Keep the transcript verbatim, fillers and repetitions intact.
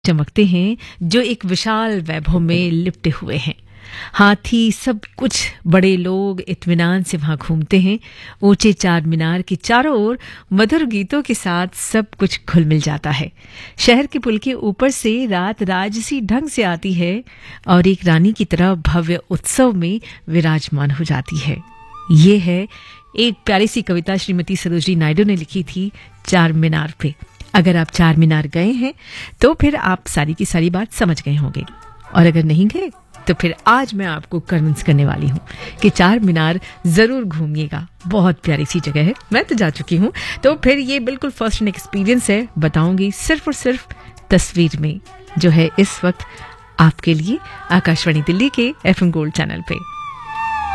चमकते हैं जो एक विशाल वैभव में लिपटे हुए हैं। हाथी, सब कुछ, बड़े लोग इत्मीनान से वहां घूमते हैं। ऊंचे चार मीनार के चारों ओर मधुर गीतों के साथ सब कुछ घुल मिल जाता है। शहर के पुल के ऊपर से रात राजसी ढंग से आती है और एक रानी की तरह भव्य उत्सव में विराजमान हो जाती है। ये है एक प्यारी सी कविता श्रीमती सरोजिनी नायडू ने लिखी थी चार मीनार पे। अगर आप चार मीनार गए हैं तो फिर आप सारी की सारी बात समझ गए होंगे, और अगर नहीं गए तो फिर आज मैं आपको कन्विंस करने वाली हूँ कि चार मीनार जरूर घूमिएगा। बहुत प्यारी सी जगह है, मैं तो जा चुकी हूँ, तो फिर ये बिल्कुल फर्स्ट हैंड एक्सपीरियंस है, बताऊंगी सिर्फ और सिर्फ तस्वीर में, जो है इस वक्त आपके लिए आकाशवाणी दिल्ली के एफ एम गोल्ड चैनल पे।